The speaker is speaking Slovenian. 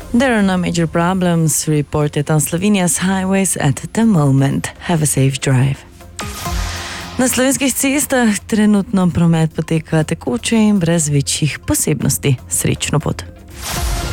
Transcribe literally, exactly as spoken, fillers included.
There are no major problems reported on Slovenia's highways at the moment. Have a safe drive. Na slovenskih cestah trenutno promet poteka tekoče in brez večjih posebnosti. Srečno pot.